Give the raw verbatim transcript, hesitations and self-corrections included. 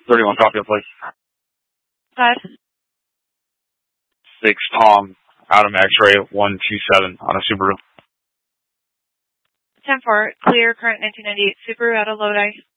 thirty-one, copy, please. Go ahead. six Tom, out of X-ray, one two seven on a Subaru. ten four, clear, current nineteen ninety-eight Subaru out of Lodi.